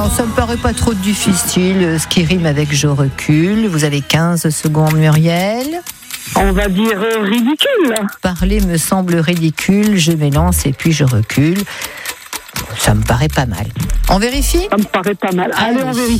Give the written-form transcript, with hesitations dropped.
Non, ça me paraît pas trop difficile, ce qui rime avec je recule. Vous avez 15 secondes, Muriel. On va dire ridicule. Parler me semble ridicule, je m'élance et puis je recule. Ça me paraît pas mal. On vérifie ? Ça me paraît pas mal. Allez, on vérifie.